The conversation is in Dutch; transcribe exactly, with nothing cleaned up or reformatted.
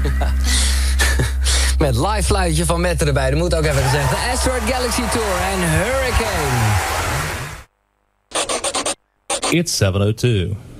Met live fluitje van Mette erbij. Dat moet ook even gezegd. De Asteroid Galaxy Tour en Hurricane. It's seven oh two.